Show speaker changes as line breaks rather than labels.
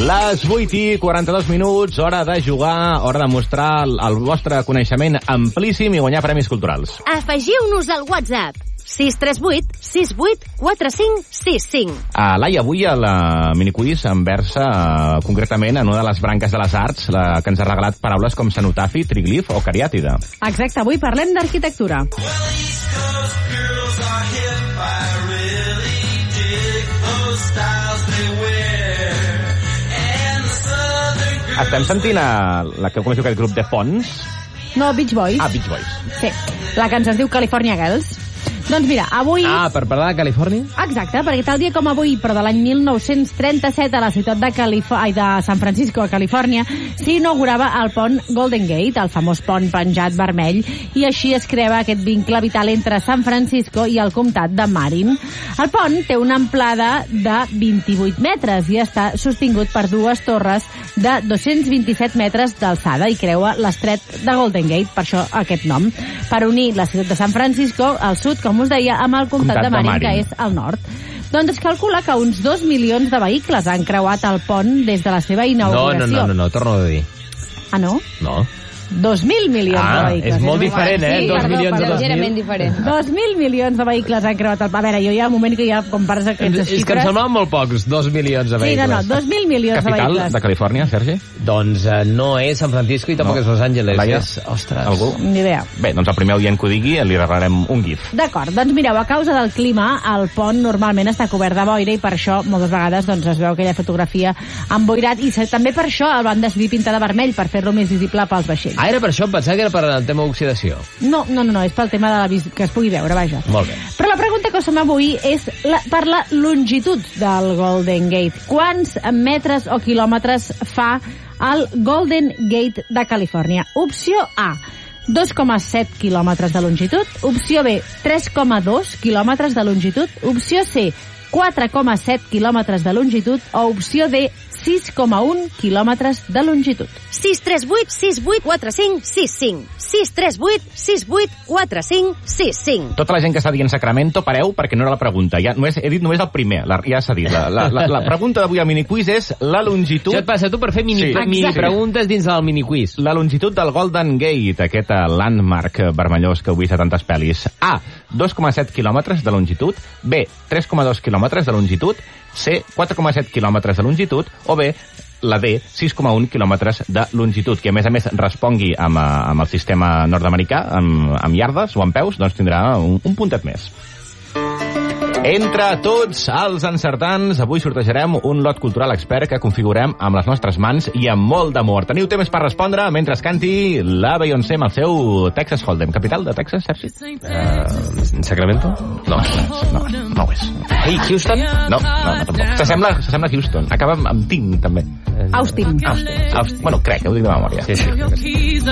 Les 8:42, hora de jugar, hora de mostrar el vostre coneixement amplíssim i guanyar premis culturals.
Afegiu-nos al WhatsApp 638 68 45 65.
Laia, avui a la miniquiz em versa concretament en una de les branques de les arts, la que ens ha regalat paraules com cenotafi, triglif o cariàtide.
Exacte, avui parlem d'arquitectura.
Estem sentint la que comença aquest grup de Pons?
No, Beach Boys.
Beach Boys.
Sí, la que ens diu California Girls. Doncs mira, avui...
per parlar de Califòrnia?
Exacte, perquè tal dia com avui, però de l'any 1937, a la ciutat de San Francisco, a Califòrnia, s'inaugurava el pont Golden Gate, el famós pont penjat vermell, i així es creava aquest vincle vital entre San Francisco i el comtat de Marin. El pont té una amplada de 28 metres i està sostingut per dues torres de 227 metres d'alçada i creua l'estret de Golden Gate, per això aquest nom, per unir la ciutat de San Francisco al sud, com us deia, amb el comtat de Marin, que és al nord. Doncs es calcula que uns 2 milions de vehicles han creuat el pont des de la seva inauguració.
No, torno a dir.
Ah, no?
No.
2.000 milions de vehicles.
És molt diferent,
Sí,
2 milions de 2.000.
Lleugerament diferent.
2.000 milions de vehicles han creuat el pont. A veure, jo hi ha un moment que ja compares aquestes xifres...
És que em semblaven molt pocs, 2 milions de vehicles.
Sí, no, 2.000 milions de
Capital
vehicles.
de Califòrnia, Sergi?
Doncs no és San Francisco i tampoc és Los Angeles.
Laia?
Ostres.
Algú?
Ni idea.
Bé, doncs el primer oient que ho digui li regalarem un gif.
D'acord, doncs mireu, a causa del clima, el pont normalment està cobert de boira i per això moltes vegades doncs, es veu aquella fotografia emboirat i també per això el van decidir pintar de vermell per fer-lo més visible pels vaixells.
Era per això, pensava que era per el tema oxidació.
No, és pel tema de que es pugui veure, vaja.
Molt bé.
Però la pregunta que us fem avui és per la longitud del Golden Gate. Quants metres o quilòmetres fa el Golden Gate de Califòrnia? Opció A, 2,7 quilòmetres de longitud. Opció B, 3,2 quilòmetres de longitud. Opció C, 4,7 quilòmetres de longitud. O opció D, 6,1 quilòmetres de longitud.
638 68 45 65. 638 68 45 65.
Tota la gent que està dient Sacramento, pareu, perquè no era la pregunta. Ja, he dit només el primer, ja s'ha dit. La pregunta d'avui al miniquiz és la longitud...
Això et passa tu per fer mini preguntes dins del miniquiz.
La longitud del Golden Gate, aquest landmark vermellós que heu vist a tantes pel·lis. A, 2,7 quilòmetres de longitud. B, 3,2 quilòmetres de longitud. C, 4,7 quilòmetres de longitud. O B, la D, 6,1 quilòmetres de longitud, que a més respongui amb el sistema nord-americà, amb iardes o amb peus, doncs tindrà un puntet més. Entre tots els encertants, avui sortejarem un lot cultural expert que configurem amb les nostres mans i amb molt d'amor. Teniu temps per respondre mentre canti la Beyoncé amb el seu Texas Hold'em. Capital de Texas, Sergi?
Sacramento?
No ho és.
Ei, Houston?
No, tampoc. S'assembla a Houston. Acaba amb Tim, també.
Austin.
Bueno, crec, ho dic de memòria.
Sí.